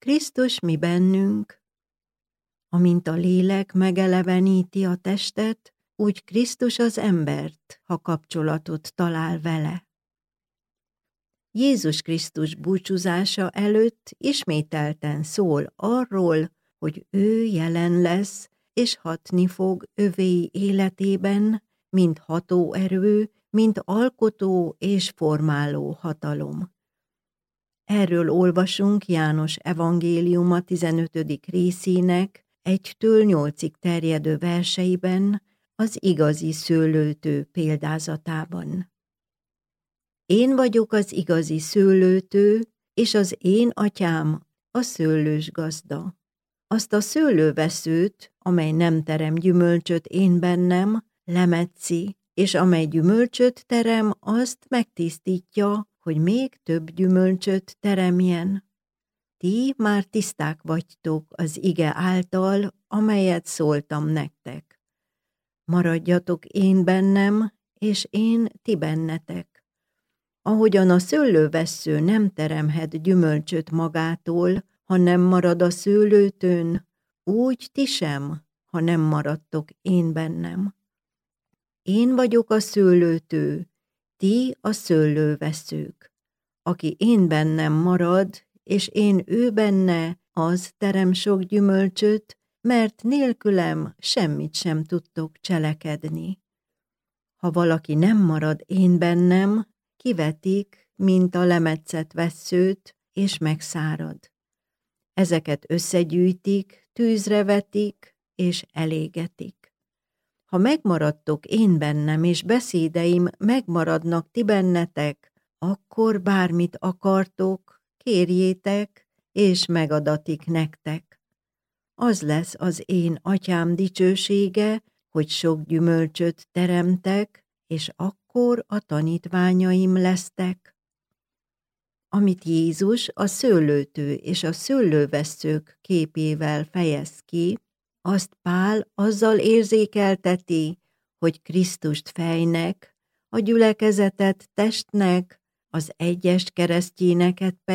Krisztus mi bennünk, amint a lélek megeleveníti a testet, úgy Krisztus az embert, ha kapcsolatot talál vele. Jézus Krisztus búcsúzása előtt ismételten szól arról, hogy ő jelen lesz, és hatni fog övéi életében, mint hatóerő, mint alkotó és formáló hatalom. Erről olvasunk János evangéliuma 15. részének 1-től 8-ig terjedő verseiben, az igazi szőlőtő példázatában. Én vagyok az igazi szőlőtő, és az én atyám a szőlős gazda. Azt a szőlőveszőt, amely nem terem gyümölcsöt én bennem, lemetszi, és amely gyümölcsöt terem, azt megtisztítja, hogy még több gyümölcsöt teremjen. Ti már tiszták vagytok az ige által, amelyet szóltam nektek. Maradjatok én bennem, és én ti bennetek. Ahogyan a szőlővessző nem teremhet gyümölcsöt magától, ha nem marad a szőlőtőn, úgy ti sem, ha nem maradtok én bennem. Én vagyok a szőlőtő, ti a szőlőveszők. Aki én bennem marad, és én ő benne, az terem sok gyümölcsöt, mert nélkülem semmit sem tudtok cselekedni. Ha valaki nem marad én bennem, kivetik, mint a lemetszett vesszőt, és megszárad. Ezeket összegyűjtik, tűzre vetik, és elégetik. Ha megmaradtok én bennem, és beszédeim megmaradnak ti bennetek, akkor bármit akartok, kérjétek, és megadatik nektek. Az lesz az én atyám dicsősége, hogy sok gyümölcsöt teremtek, és akkor a tanítványaim lesztek. Amit Jézus a szőlőtő és a szőlővesszők képével fejez ki, azt Pál azzal érzékelteti, hogy Krisztust fejnek, a gyülekezetet testnek, az egyes keresztjéneket